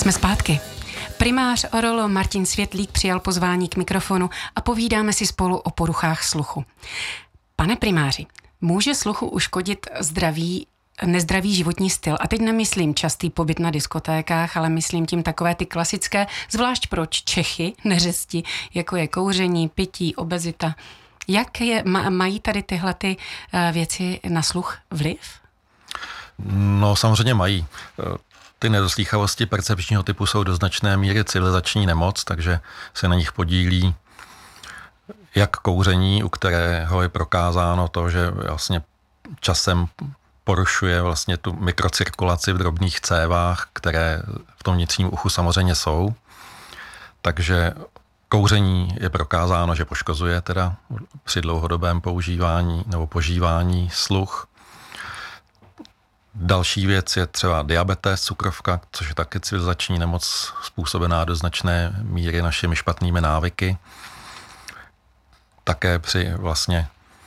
Jsme zpátky. Primář ORL Martin Světlík přijal pozvání k mikrofonu a povídáme si spolu o poruchách sluchu. Pane primáři, může sluchu uškodit nezdravý životní styl? A teď nemyslím častý pobyt na diskotékách, ale myslím tím takové ty klasické, zvlášť pro Čechy, neřesti, jako je kouření, pití, obezita. Mají tady tyhle ty věci na sluch vliv? No samozřejmě mají. Ty nedoslýchavosti percepčního typu jsou do značné míry civilizační nemoc, takže se na nich podílí jak kouření, u kterého je prokázáno to, že vlastně časem porušuje vlastně tu mikrocirkulaci v drobných cévách, které v tom vnitřním uchu samozřejmě jsou. Takže kouření je prokázáno, že poškozuje teda při dlouhodobém používání nebo požívání sluch. Další věc je třeba diabetes, cukrovka, což je taky civilizační nemoc způsobená do značné míry našimi špatnými návyky. Také při vlastně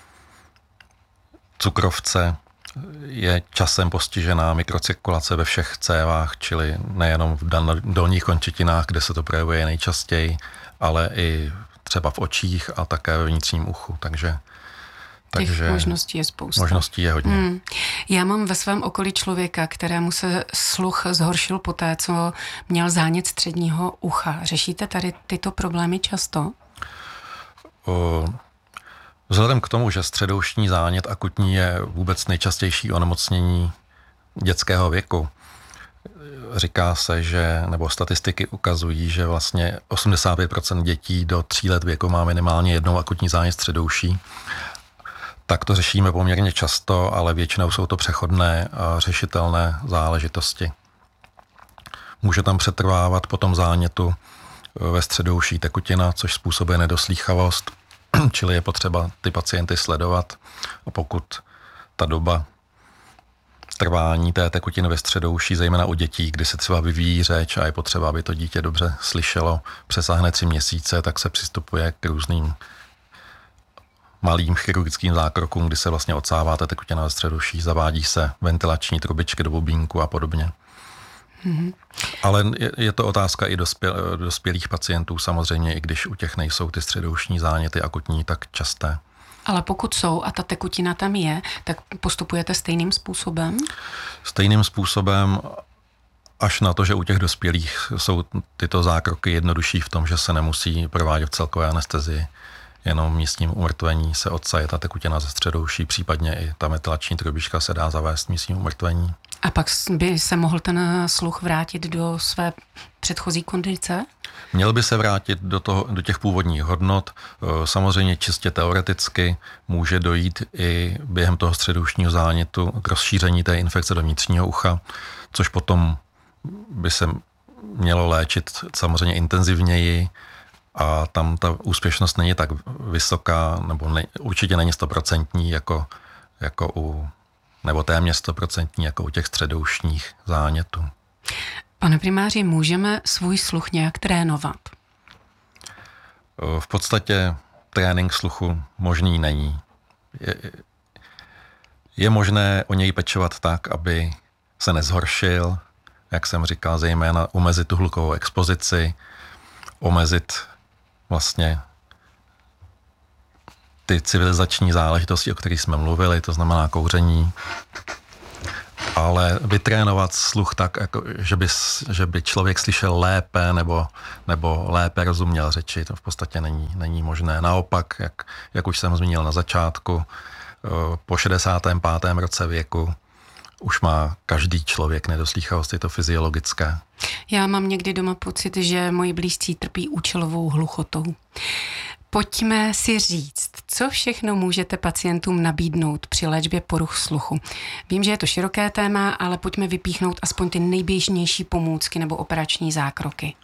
cukrovce je časem postižená mikrocirkulace ve všech cévách, čili nejenom v dolních končetinách, kde se to projevuje nejčastěji, ale i třeba v očích a také ve vnitřním uchu. Takže možností je spousta. Možností je hodně. Já mám ve svém okolí člověka, kterému se sluch zhoršil poté, co měl zánět středního ucha. Řešíte tady tyto problémy často? Vzhledem k tomu, že středoušní zánět akutní je vůbec nejčastější onemocnění dětského věku, říká se, nebo statistiky ukazují, že vlastně 85% dětí do 3 let věku má minimálně jednou akutní zánět středouší. Tak to řešíme poměrně často, ale většinou jsou to přechodné a řešitelné záležitosti. Může tam přetrvávat po tom zánětu ve středouší tekutina, což způsobuje nedoslýchavost, čili je potřeba ty pacienty sledovat. A pokud ta doba trvání té tekutiny ve středouší, zejména u dětí, kdy se třeba vyvíjí řeč a je potřeba, aby to dítě dobře slyšelo, přesáhne 3 měsíce, tak se přistupuje k různým malým chirurgickým zákrokům, kdy se vlastně odsává ta tekutina ve středouší, zavádí se ventilační trubičky do bubínku a podobně. Mm-hmm. Ale je to otázka i dospělých pacientů samozřejmě, i když u těch nejsou ty středoušní záněty akutní tak časté. Ale pokud jsou a ta tekutina tam je, tak postupujete stejným způsobem? Stejným způsobem, až na to, že u těch dospělých jsou tyto zákroky jednodušší v tom, že se nemusí provádět v celkové anestezii. Jenom místním umrtvení se odsaje ta tekutina ze středouší, případně i ta ventilační trubička se dá zavést místním umrtvení. A pak by se mohl ten sluch vrátit do své předchozí kondice? Měl by se vrátit do těch původních hodnot. Samozřejmě čistě teoreticky může dojít i během toho středoušního zánětu k rozšíření té infekce do vnitřního ucha, což potom by se mělo léčit samozřejmě intenzivněji, a tam ta úspěšnost není tak vysoká, nebo určitě není 100% nebo téměř 100% jako u těch středoušních zánětů. Pane primáři, můžeme svůj sluch nějak trénovat? V podstatě trénink sluchu možný není. Je možné o něj pečovat tak, aby se nezhoršil, jak jsem říkal, zejména omezit tu hlukovou expozici, omezit vlastně ty civilizační záležitosti, o kterých jsme mluvili, to znamená kouření, ale vytrénovat sluch tak, jako, že by člověk slyšel lépe nebo lépe rozuměl řeči, to v podstatě není možné. Naopak, jak už jsem zmínil na začátku, po 65. roce věku už má každý člověk nedoslýchavost, je to fyziologické. Já mám někdy doma pocit, že moji blízcí trpí účelovou hluchotou. Pojďme si říct, co všechno můžete pacientům nabídnout při léčbě poruch sluchu. Vím, že je to široké téma, ale pojďme vypíchnout aspoň ty nejběžnější pomůcky nebo operační zákroky.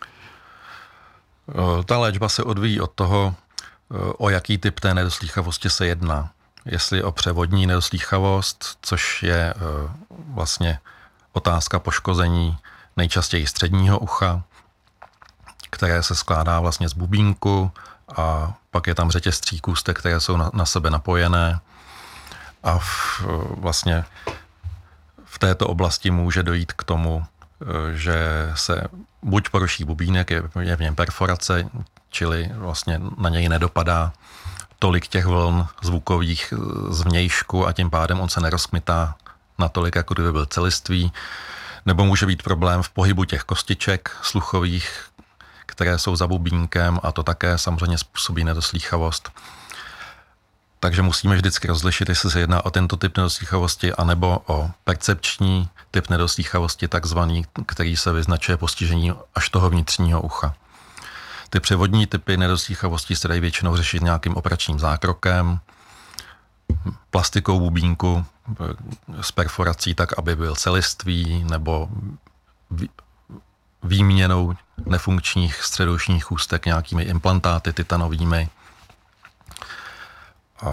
Ta léčba se odvíjí od toho, o jaký typ té nedoslýchavosti se jedná. Jestli o převodní nedoslýchavost, což je vlastně otázka poškození nejčastěji středního ucha, které se skládá vlastně z bubínku a pak je tam řetěz 3 kůstek, které jsou na sebe napojené a vlastně v této oblasti může dojít k tomu, že se buď poruší bubínek, je v něm perforace, čili vlastně na něj nedopadá tolik těch vln zvukových zvnějšku a tím pádem on se nerozkmitá natolik, jako kdyby byl celistvý. Nebo může být problém v pohybu těch kostiček sluchových, které jsou za bubínkem a to také samozřejmě způsobí nedoslýchavost. Takže musíme vždycky rozlišit, jestli se jedná o tento typ nedoslýchavosti anebo o percepční typ nedoslýchavosti, takzvaný, který se vyznačuje postižení až toho vnitřního ucha. Ty převodní typy nedoslýchavosti se dají většinou řešit nějakým operačním zákrokem, plastikou bubínku s perforací tak, aby byl celistvý, nebo výměnou nefunkčních středoušních ústek nějakými implantáty titanovými. A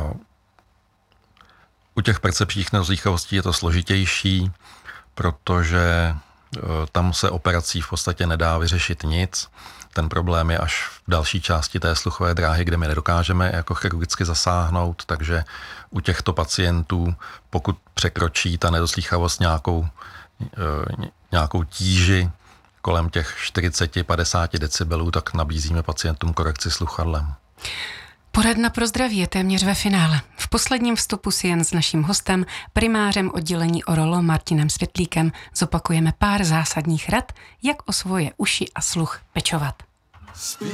u těch percepčních nedoslýchavostí je to složitější, protože tam se operací v podstatě nedá vyřešit nic. Ten problém je až v další části té sluchové dráhy, kde my nedokážeme jako chirurgicky zasáhnout, takže u těchto pacientů, pokud překročí ta nedoslýchavost nějakou tíži kolem těch 40-50 decibelů, tak nabízíme pacientům korekci sluchadlem. Poradna pro zdraví je téměř ve finále. V posledním vstupu si jen s naším hostem, primářem oddělení Orolo Martinem Světlíkem, zopakujeme pár zásadních rad, jak o svoje uši a sluch pečovat.